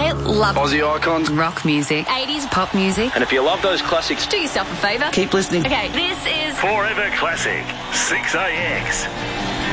I love Aussie icons, rock music, 80s pop music. And if you love those classics, Do yourself a favour. keep listening. Okay, this is Forever Classic 6AX.